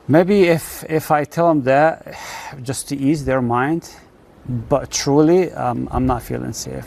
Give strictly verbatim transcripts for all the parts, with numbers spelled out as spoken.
Maybe if, if I tell them that, just to ease their mind, but truly, um, I'm not feeling safe.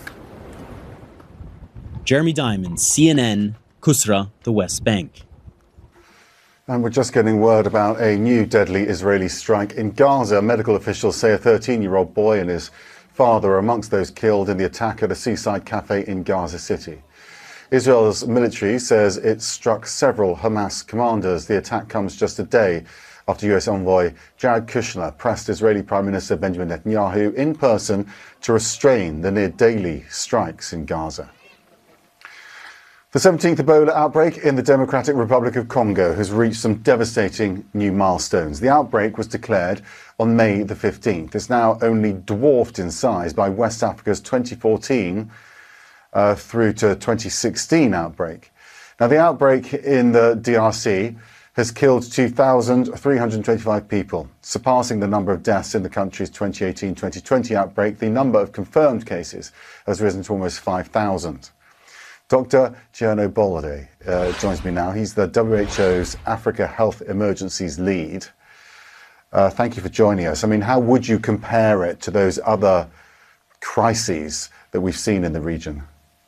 Jeremy Diamond, C N N, Kusra, the West Bank. And we're just getting word about a new deadly Israeli strike in Gaza. Medical officials say a thirteen-year-old boy and his father are amongst those killed in the attack at a seaside cafe in Gaza City. Israel's military says it struck several Hamas commanders. The attack comes just a day after U S envoy Jared Kushner pressed Israeli Prime Minister Benjamin Netanyahu in person to restrain the near-daily strikes in Gaza. The seventeenth Ebola outbreak in the Democratic Republic of Congo has reached some devastating new milestones. The outbreak was declared on May the fifteenth. It's now only dwarfed in size by West Africa's twenty fourteen uh, through to twenty sixteen outbreak. Now, the outbreak in the D R C has killed two thousand three hundred twenty-five people, surpassing the number of deaths in the country's twenty eighteen twenty twenty outbreak. The number of confirmed cases has risen to almost five thousand. Doctor Thierno Bolade uh, joins me now. He's the W H O's Africa Health Emergencies lead. Uh, thank you for joining us. I mean, how would you compare it to those other crises that we've seen in the region?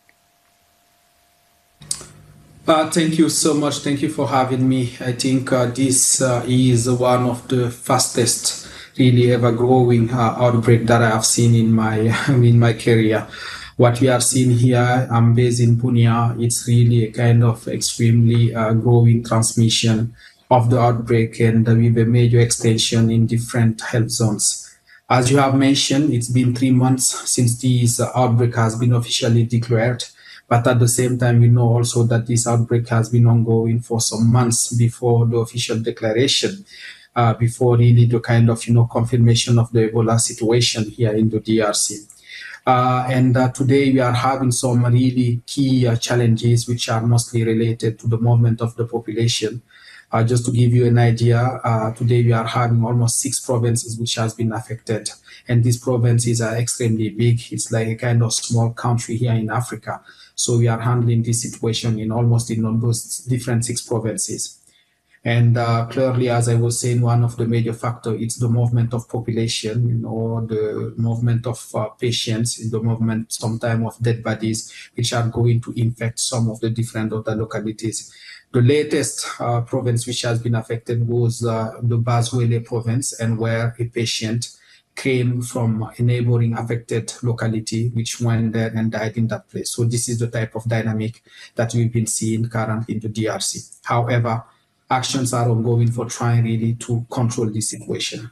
Uh, thank you so much. Thank you for having me. I think uh, this uh, is one of the fastest, really ever growing uh, outbreak that I have seen in my in my career. What we are seeing here, I'm based in Bunia, it's really a kind of extremely uh, growing transmission of the outbreak and with a major extension in different health zones. As you have mentioned, it's been three months since this uh, outbreak has been officially declared. But at the same time, we know also that this outbreak has been ongoing for some months before the official declaration, uh, before really the kind of, you know, confirmation of the Ebola situation here in the D R C. Uh, and uh, today we are having some really key uh, challenges which are mostly related to the movement of the population. Uh, just to give you an idea, uh, today we are having almost six provinces which has been affected. And these provinces are extremely big. It's like a kind of small country here in Africa. So we are handling this situation in almost in all those different six provinces. And uh, clearly, as I was saying, one of the major factors is the movement of population, you know, the movement of uh, patients, the movement sometimes of dead bodies, which are going to infect some of the different other localities. The latest uh, province which has been affected was uh, the Bazuele province, and where a patient came from a neighboring affected locality, which went there and died in that place. So this is the type of dynamic that we've been seeing currently in the D R C. However, actions are ongoing for trying really to control this situation.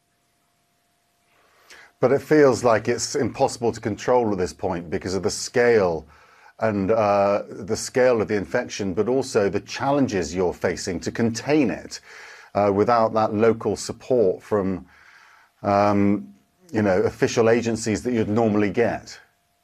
But it feels like it's impossible to control at this point because of the scale and uh, the scale of the infection, but also the challenges you're facing to contain it uh, without that local support from, um, you know, official agencies that you'd normally get.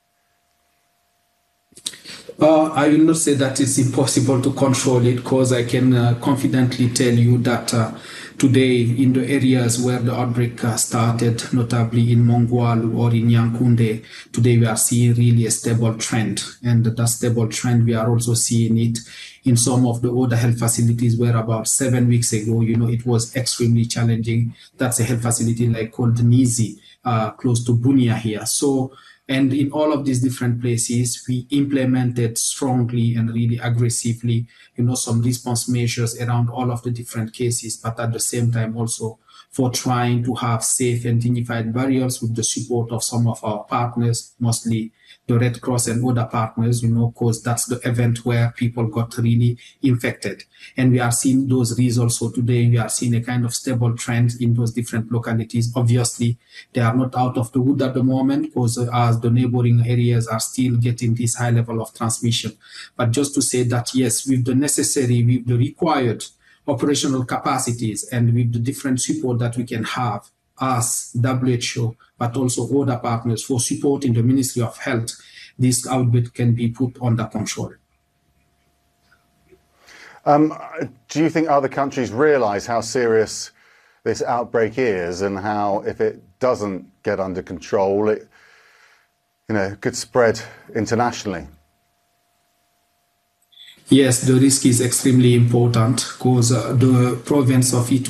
Uh, I will not say that it's impossible to control it, because I can uh, confidently tell you that uh, today in the areas where the outbreak uh, started, notably in Mongwalu or in Yankunde, today we are seeing really a stable trend. And that stable trend, we are also seeing it in some of the other health facilities where about seven weeks ago, you know, it was extremely challenging. That's a health facility like called Nizi, uh, close to Bunia here. So, and in all of these different places, we implemented strongly and really aggressively, you know, some response measures around all of the different cases, but at the same time also for trying to have safe and dignified burials with the support of some of our partners, mostly the Red Cross and other partners, you know, because that's the event where people got really infected. And we are seeing those results. So today we are seeing a kind of stable trend in those different localities. Obviously, they are not out of the wood at the moment, because as the neighboring areas are still getting this high level of transmission. But just to say that, yes, with the necessary, with the required operational capacities and with the different support that we can have as W H O, but also other partners for supporting the Ministry of Health, this outbreak can be put under control. Um, do you think other countries realize how serious this outbreak is, and how, if it doesn't get under control, it, you know, could spread internationally? Yes, the risk is extremely important, because uh, the province of Itu